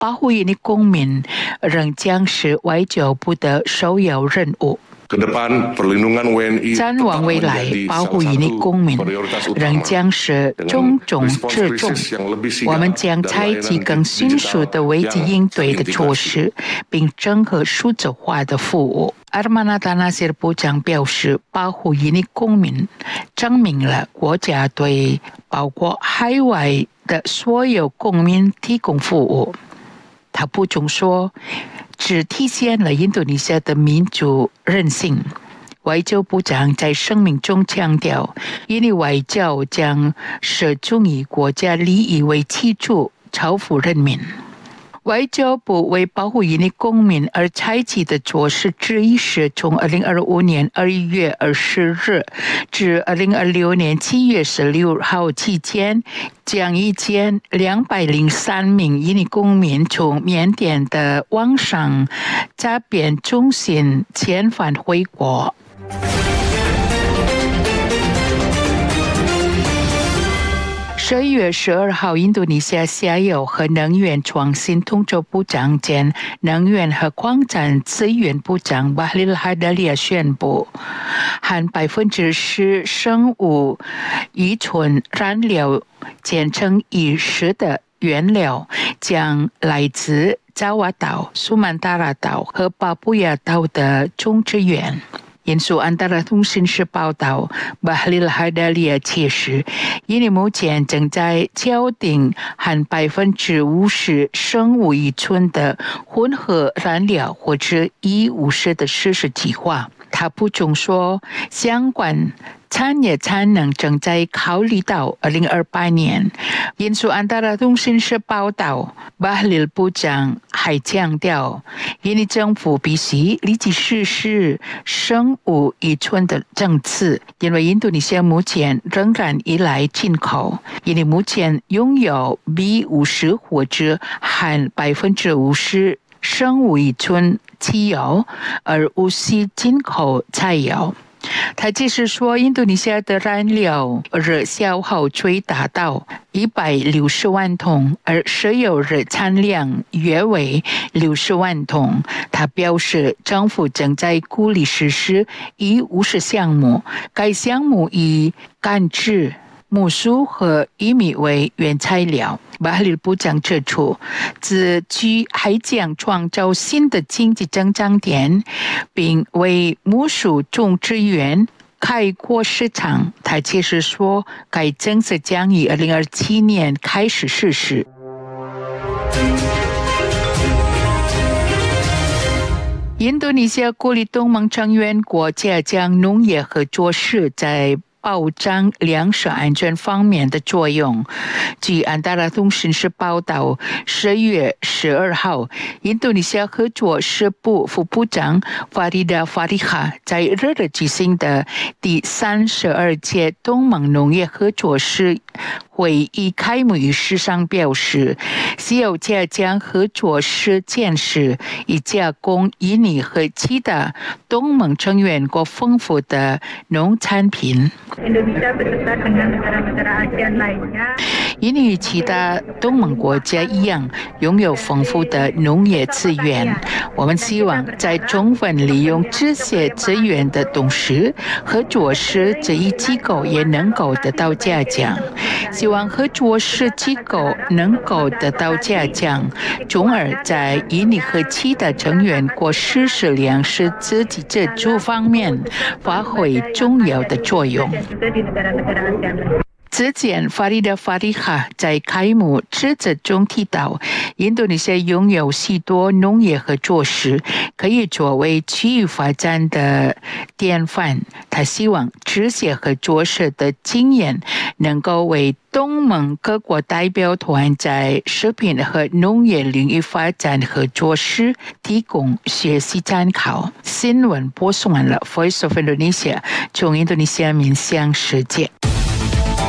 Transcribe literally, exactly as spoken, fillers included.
保护印尼公民仍将是外交部的首要任务。展望未来，保护印尼公民仍将是重中之重。我们将采取更迅速的危机应对的措施，并整合数字化的服务。阿尔马纳达纳西尔部长表示，保护印尼公民证明了国家对包括海外的所有公民提供服务。他补充说，只体现了印度尼西亚的民主韧性。外交部长在声明中强调，印尼外交将始终以国家利益为基础，超乎人民。外交部为保护印尼公民而采取的措施之一是，从二零二五年二月二十日至二零二六年七月十六号期间，将一千两百零三名印尼公民从缅甸的网上诈骗中心遣返回国。十一月十二号，印度尼西亚下游和能源创新统筹部长兼能源和矿产资源部长巴里尔哈达利亚宣布，含百分之十生物乙醇燃料（简称乙十）的原料将来自爪哇岛、苏曼达拉岛和巴布亚岛的种植园。引述安达拉通讯社报道，巴哈里尔哈达利亚解释，印尼目前正在敲定含百分之五十生物乙醇的混合燃料或者乙五十的实施计划。他补充说，相关产业产能正在考虑到二零二八年。引述安达拉通讯社报道，巴哈里尔部长还强调，印尼政府必须立即实施生物乙醇的政策，因为印度尼西亚目前仍然依赖进口。印尼目前拥有 B 五十或者含百分之五十生物乙醇汽油，而无需进口柴油。他解释说，印度尼西亚的燃料热消耗最达到一百六十万桶，而石油热产量约为六十万桶。他表示，政府正在鼓励实施乙五十项目，该项目以甘蔗、木薯和玉米为原材料。巴哈里尔部长指出，此举还将创造新的经济增长点，并为木薯种植园开阔市场。他解释说，该政策将于二零二七年开始实施。印度尼西亚鼓励东盟成员国加强农业合作社在保障粮食安全方面的作用。据安达拉通讯社报道，十月十二号，印度尼西亚合作社部副部长法里达·法里哈在日日举行的第三十二届东盟农业合作社会议开幕仪式上表示，需要加强合作社建设，以加工印尼和其他东盟成员国丰富的农产品。印尼与其他东盟国家一样，拥有丰富的农业资源。我们希望在充分利用这些资源的同时，合作社这一机构也能够得到加强。希望合作社机构能够得到加强，从而在印尼和其他成员国实施粮食自给自足方面发挥重要的作用。之前，法里达·法里哈在开幕致辞中提到，印度尼西亚拥有许多农业合作社，可以作为区域发展的典范。他希望这些合作社的经验能够为东盟各国代表团在食品和农业领域发展合作社提供学习参考。新闻播送完了 ，Voice of Indonesia 从印度尼西亚面向世界。